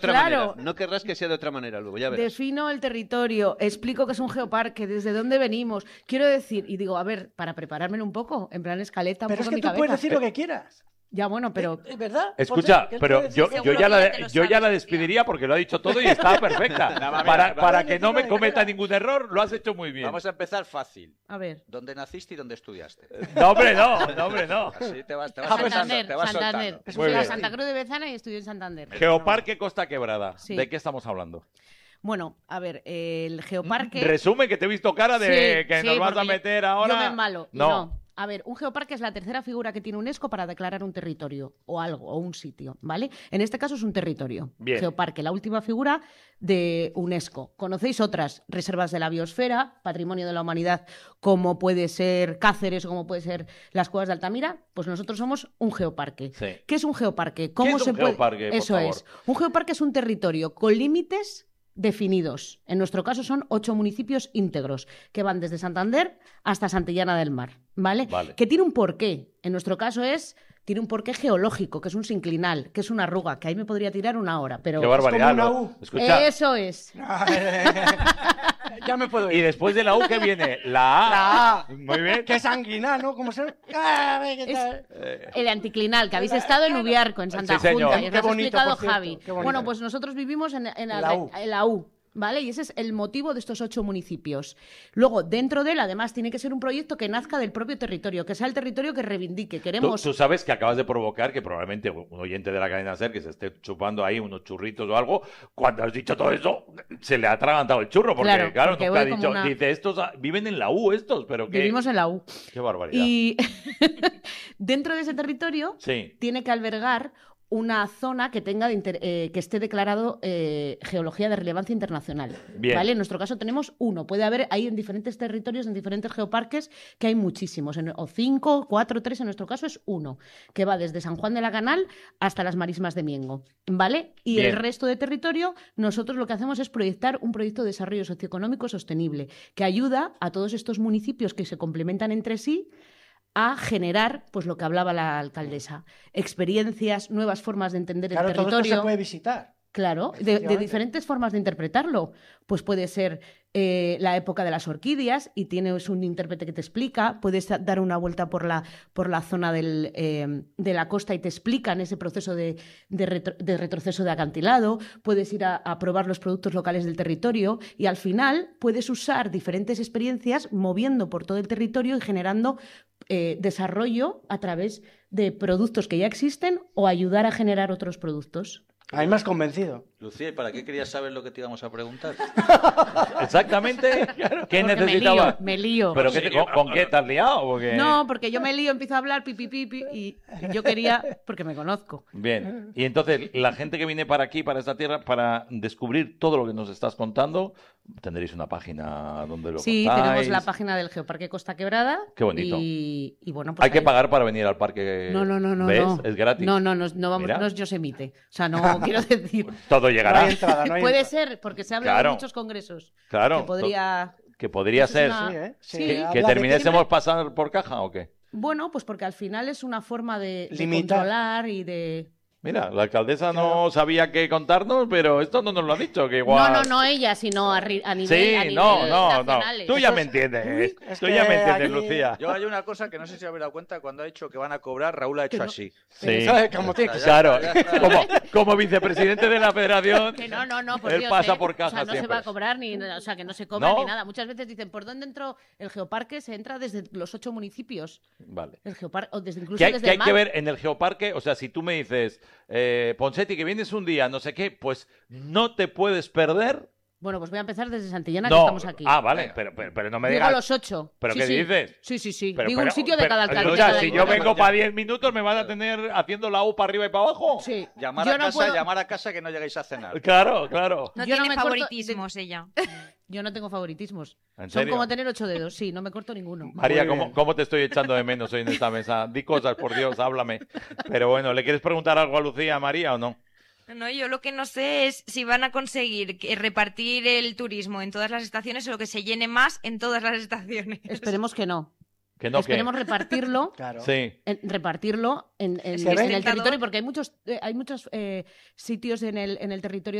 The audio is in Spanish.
otra Claro. manera. No querrás que sea de otra manera luego, ya verás. Defino el territorio, explico que es un geoparque, desde dónde venimos. Quiero decir, y digo, a ver, para preparármelo un poco, en plan escaleta, un Pero es poco que en mi tú cabeza. puedes decir lo que quieras. Ya, bueno, pero... ¿Es verdad? Escucha, José, ¿qué pero puedes yo decir? ya Seguro que ya te lo yo ya la sabes, despediría porque lo ha dicho todo y está perfecta. Nada, Para mira, que no me cometa ningún error, lo has hecho muy bien. Vamos a empezar fácil. A ver. ¿Dónde naciste y dónde estudiaste? No, hombre, no. Así te vas Santander, te vas Santander. soltando. Muy Fui a bien. Santa Cruz de Bezana y estudié en Santander. Geoparque Costa Quebrada. Sí. ¿De qué estamos hablando? Bueno, a ver, el geoparque... Resume, que te he visto cara de Sí, que sí, nos vas a porque meter ahora. Yo me embalo. y No. no. A ver, un geoparque es la tercera figura que tiene UNESCO para declarar un territorio o algo, o un sitio, ¿vale? En este caso es un territorio. Bien. Geoparque, la última figura de UNESCO. ¿Conocéis otras? Reservas de la biosfera, patrimonio de la humanidad, como puede ser Cáceres o como puede ser las Cuevas de Altamira. Pues nosotros somos un geoparque. Sí. ¿Qué es un geoparque? ¿Qué es un geoparque, por Eso favor? es. Un geoparque es un territorio con límites definidos. En nuestro caso son 8 municipios íntegros que van desde Santander hasta Santillana del Mar, ¿vale? Vale. Que tiene un porqué. En nuestro caso tiene un porqué geológico, que es un sinclinal, que es una arruga, que ahí me podría tirar una hora, pero Qué barbaridad. como una ¿no? U. Escucha. eso es. Ya me puedo Y ir. después de la U, ¿qué viene? La A. La A. Muy bien. Qué sanguinal, ¿no? Como se... Ah, ve qué Es tal. el anticlinal, que habéis estado en Ubiarco, en Santa Sí, señor. Junta, y os Qué lo ha bonito, explicado por cierto, Javi. qué bonito. Bueno, pues nosotros vivimos en La U. ¿vale? Y ese es el motivo de estos 8 municipios. Luego, dentro de él, además, tiene que ser un proyecto que nazca del propio territorio, que sea el territorio que reivindique. Queremos... Tú sabes que acabas de provocar que probablemente un oyente de la cadena SER que se esté chupando ahí unos churritos o algo, cuando has dicho todo eso, se le ha atragantado el churro, porque Claro, porque nunca ha voy como dicho, una- dice, estos viven en la U estos, pero qué, Vivimos en la U. qué barbaridad. Y dentro de ese territorio Sí. tiene que albergar una zona que tenga que esté declarado geología de relevancia internacional. Bien. ¿Vale? En nuestro caso tenemos uno. Puede haber ahí en diferentes territorios, en diferentes geoparques, que hay muchísimos. O 5, 4, 3, en nuestro caso es uno, que va desde San Juan de la Canal hasta las Marismas de Miengo. ¿Vale? Y Bien. el resto de territorio, nosotros lo que hacemos es proyectar un proyecto de desarrollo socioeconómico sostenible, que ayuda a todos estos municipios que se complementan entre sí a generar, pues lo que hablaba la alcaldesa, experiencias, nuevas formas de entender Claro, el todo esto territorio. se puede visitar. Claro, de Efectivamente. diferentes formas de interpretarlo. Pues puede ser la época de las orquídeas y tienes un intérprete que te explica, puedes dar una vuelta por la zona de la costa y te explican ese proceso de retroceso de acantilado, puedes ir a probar los productos locales del territorio y al final puedes usar diferentes experiencias moviendo por todo el territorio y generando desarrollo a través de productos que ya existen o ayudar a generar otros productos. A mí me has convencido. Lucía, ¿y para qué querías saber lo que te íbamos a preguntar? Exactamente. ¿Qué Porque necesitabas? me lío. ¿Pero con qué te has liado? Porque... No, porque yo me lío, empiezo a hablar, pipi, y yo quería, porque me conozco. Bien. Y entonces, la gente que viene para aquí, para esta tierra, para descubrir todo lo que nos estás contando, tendréis una página donde lo Sí, contáis. tenemos la página del Geoparque Costa Quebrada. Qué bonito. Y bueno, pues Hay que ahí- pagar para venir al parque. No, ¿Ves? no. Es gratis. No vamos, Mira. no es Yosemite. O sea, no quiero decir. Todo llegará. No hay entrada, no hay Puede entrada. ser, porque se ha hablado Claro. en muchos congresos. Claro. Que podría. Que podría Eso es ser. una- Sí, ¿eh? Sí. Que habla de terminésemos pasar por caja o qué. Bueno, pues porque al final es una forma de Limitar. controlar y de. Mira, la alcaldesa no sabía qué contarnos, pero esto no nos lo ha dicho, que igual... No ella, sino a nivel Sí, a nivel no. nacionales. Tú ya Eso me es- entiendes. es Tú que ya me entiendes, aquí- Lucía. Yo hay una cosa que no sé si habéis dado cuenta cuando ha dicho que van a cobrar, Raúl ha hecho no. así. Sí. ¿Sabes? Como tiene que ser. Claro, Ya está. como vicepresidente de la federación, Que no, por él Dios, pasa ¿eh? por caja O sea, no siempre. se va a cobrar o sea, que no se cobra ¿No? ni nada. Muchas veces dicen, ¿por dónde entró el geoparque? Se entra desde los 8 municipios. Vale. El geoparque, o incluso ¿Qué hay, desde qué hay el mar. que ver en el geoparque? O sea, si tú me dices, Ponseti, que vienes un día, no sé qué, pues no te puedes perder. Bueno, pues voy a empezar desde Santillana, que No, estamos aquí. vale, pero no me Digo digas... los 8. ¿Pero Sí, qué sí. dices? Sí. Pero- Digo un pero- sitio de pero- cada alcalde. escucha, de cada si yo ayuntamiento. vengo para 10 minutos, ¿me van a tener haciendo la U para arriba y para abajo? Sí. Llamar Yo a no casa, puedo- llamar a casa que no lleguéis a cenar. Claro. No Yo no tiene me corto- favoritismos ella. Yo no tengo favoritismos. ¿En Son serio? como tener 8 dedos, sí, no me corto ninguno. María, Muy bien. ¿cómo te estoy echando de menos hoy en esta mesa? Di cosas, por Dios, háblame. Pero bueno, ¿le quieres preguntar algo a Lucía, María, o no? No, yo lo que no sé es si van a conseguir repartir el turismo en todas las estaciones o lo que se llene más en todas las estaciones. Esperemos que no. Que no, esperemos repartirlo. Claro. Sí. Repartirlo en ¿Se ve? el territorio, porque hay muchos sitios en el territorio